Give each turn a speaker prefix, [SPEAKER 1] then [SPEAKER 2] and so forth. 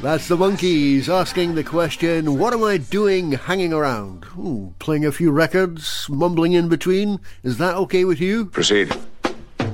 [SPEAKER 1] That's the Monkees asking the question, what am I doing hanging around? Playing a few records, mumbling in between. Is that okay with you?
[SPEAKER 2] Proceed.